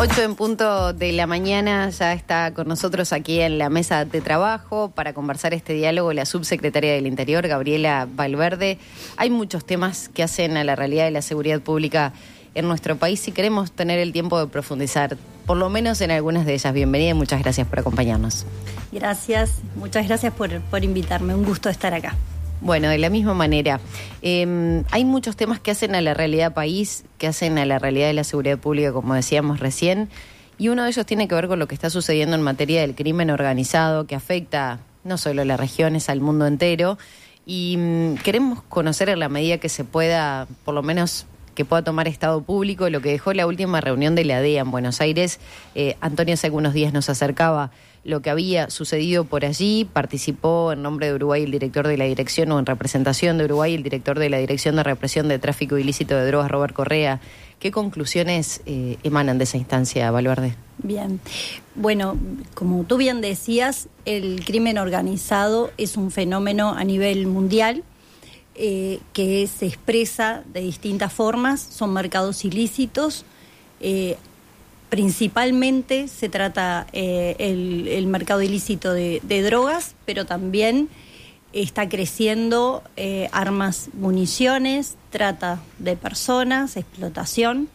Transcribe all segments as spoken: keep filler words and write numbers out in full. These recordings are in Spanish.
ocho en punto de la mañana, ya está con nosotros aquí en la mesa de trabajo para conversar este diálogo la subsecretaria del Interior, Gabriela Valverde. Hay muchos temas que hacen a la realidad de la seguridad pública en nuestro país y queremos tener el tiempo de profundizar, por lo menos en algunas de ellas. Bienvenida y muchas gracias por acompañarnos. Gracias, muchas gracias por, por invitarme, un gusto estar acá. Bueno, de la misma manera, eh, hay muchos temas que hacen a la realidad país, que hacen a la realidad de la seguridad pública, como decíamos recién, y uno de ellos tiene que ver con lo que está sucediendo en materia del crimen organizado, que afecta no solo a las regiones, al mundo entero, y mm, queremos conocer en la medida que se pueda, por lo menos que pueda tomar Estado público, lo que dejó la última reunión de la D E A en Buenos Aires. eh, Antonio hace algunos días nos acercaba lo que había sucedido por allí. Participó en nombre de Uruguay el director de la dirección, o en representación de Uruguay, el director de la Dirección de Represión de Tráfico Ilícito de Drogas, Robert Correa. ¿Qué conclusiones eh, emanan de esa instancia, Valverde? Bien, bueno, como tú bien decías, el crimen organizado es un fenómeno a nivel mundial eh, que se expresa de distintas formas, son mercados ilícitos. eh, Principalmente se trata eh, el, el mercado ilícito de, de drogas, pero también está creciendo eh, armas, municiones, trata de personas, explotación.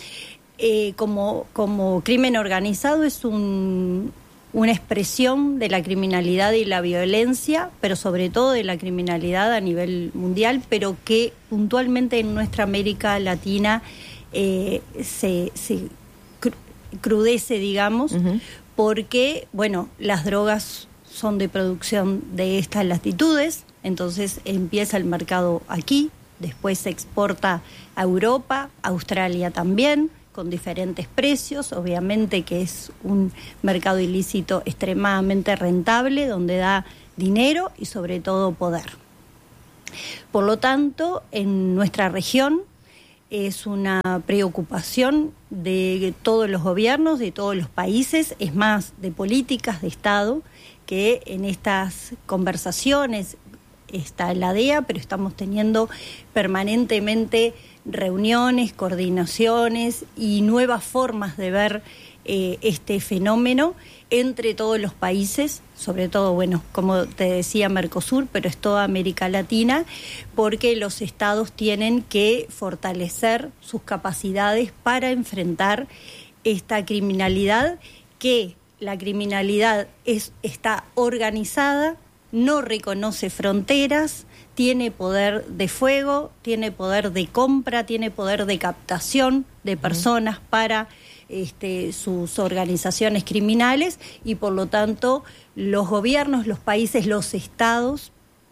Eh, como, como crimen organizado es un, una expresión de la criminalidad y la violencia, pero sobre todo de la criminalidad a nivel mundial, pero que puntualmente en nuestra América Latina eh, se... se crudece, digamos, uh-huh. porque, bueno, las drogas son de producción de estas latitudes, entonces empieza el mercado aquí, después se exporta a Europa, a Australia también, con diferentes precios, obviamente que es un mercado ilícito extremadamente rentable, donde da dinero y sobre todo poder. Por lo tanto, en nuestra región es una preocupación de todos los gobiernos, de todos los países, es más, de políticas de Estado, que en estas conversaciones está la D E A, pero estamos teniendo permanentemente reuniones, coordinaciones y nuevas formas de ver eh, este fenómeno entre todos los países, sobre todo, bueno, como te decía, Mercosur, pero es toda América Latina, porque los estados tienen que fortalecer sus capacidades para enfrentar esta criminalidad, que la criminalidad es, está organizada, no reconoce fronteras, tiene poder de fuego, tiene poder de compra, tiene poder de captación de personas para Este, sus organizaciones criminales, y por lo tanto los gobiernos, los países, los estados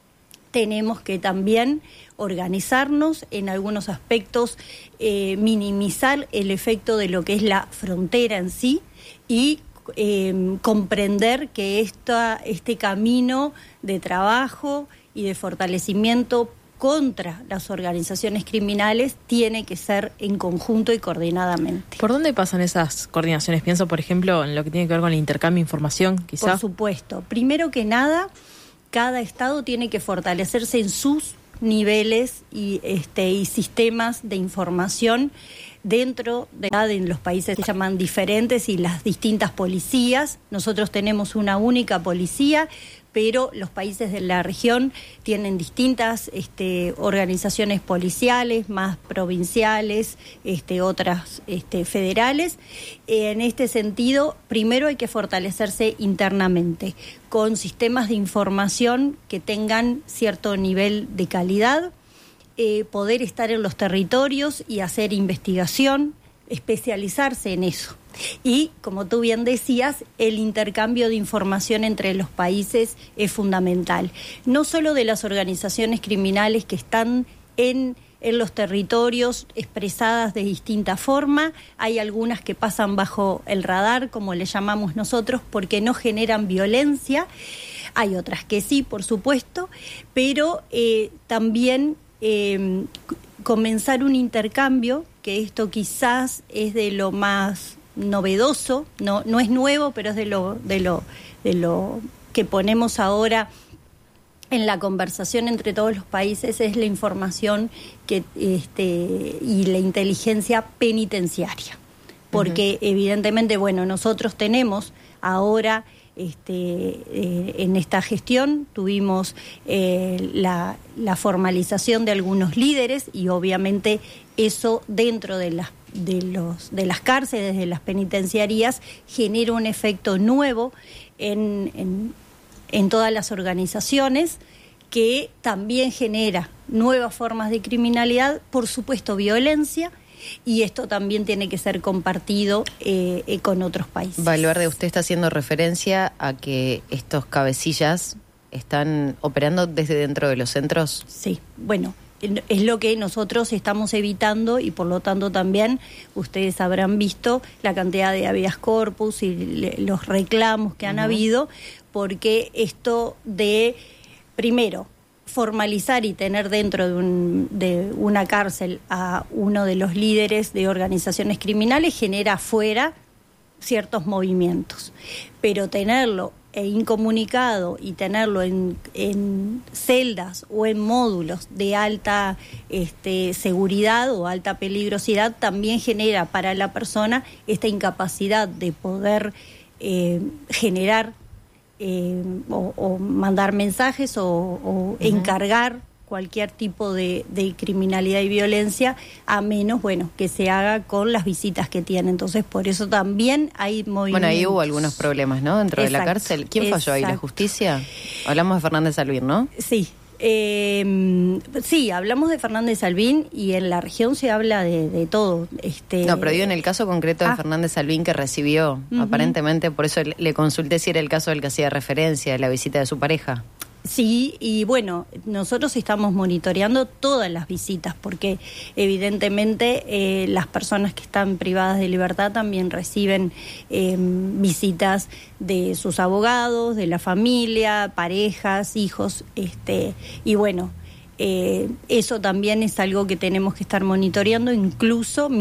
tenemos que también organizarnos en algunos aspectos, eh, minimizar el efecto de lo que es la frontera en sí y eh, comprender que esta, este camino de trabajo y de fortalecimiento contra las organizaciones criminales tiene que ser en conjunto y coordinadamente. ¿Por dónde pasan esas coordinaciones? Pienso, por ejemplo, en lo que tiene que ver con el intercambio de información, quizá. Por supuesto. Primero que nada, cada estado tiene que fortalecerse en sus niveles y, este, y sistemas de información dentro de, de los países que se llaman diferentes y las distintas policías. Nosotros tenemos una única policía, pero los países de la región tienen distintas este, organizaciones policiales, más provinciales, este, otras este, federales. Eh, en este sentido, primero hay que fortalecerse internamente, con sistemas de información que tengan cierto nivel de calidad, eh, poder estar en los territorios y hacer investigación, especializarse en eso. Y, como tú bien decías, el intercambio de información entre los países es fundamental. No solo de las organizaciones criminales que están en, en los territorios expresadas de distinta forma, hay algunas que pasan bajo el radar, como le llamamos nosotros, porque no generan violencia. Hay otras que sí, por supuesto, pero eh, también eh, comenzar un intercambio, que esto quizás es de lo más novedoso, no no es nuevo, pero es de lo de lo de lo que ponemos ahora en la conversación entre todos los países, es la información que este y la inteligencia penitenciaria. porque uh-huh. evidentemente, bueno, nosotros tenemos ahora... Este, eh, en esta gestión tuvimos eh, la, la formalización de algunos líderes y obviamente eso dentro de las, de los, de las cárceles, de las penitenciarías, genera un efecto nuevo en, en, en todas las organizaciones que también genera nuevas formas de criminalidad, por supuesto violencia. Y esto también tiene que ser compartido eh, eh, con otros países. Valverde, usted está haciendo referencia a que estos cabecillas están operando desde dentro de los centros. Sí, bueno, es lo que nosotros estamos evitando y por lo tanto también ustedes habrán visto la cantidad de habeas corpus y le, los reclamos que han uh-huh. habido, porque esto de, primero, formalizar y tener dentro de, un, de una cárcel a uno de los líderes de organizaciones criminales genera afuera ciertos movimientos, pero tenerlo e incomunicado y tenerlo en, en celdas o en módulos de alta este, seguridad o alta peligrosidad también genera para la persona esta incapacidad de poder eh, generar Eh, o, o mandar mensajes o, o uh-huh. encargar cualquier tipo de, de criminalidad y violencia, a menos, bueno, que se haga con las visitas que tiene. Entonces, por eso también hay movimientos. Bueno, ahí hubo algunos problemas, ¿no? Dentro exacto, de la cárcel. ¿Quién falló ahí? ¿La justicia? Hablamos de Fernández Albín, ¿no? Sí. Eh, sí, hablamos de Fernández Albín y en la región se habla de, de todo. Este... No, pero digo en el caso concreto de ah. Fernández Albín que recibió, uh-huh. aparentemente, por eso le, le consulté si era el caso del que hacía referencia, de la visita de su pareja. Sí, y bueno, nosotros estamos monitoreando todas las visitas porque evidentemente eh, las personas que están privadas de libertad también reciben eh, visitas de sus abogados, de la familia, parejas, hijos, este, y bueno, eh, eso también es algo que tenemos que estar monitoreando, incluso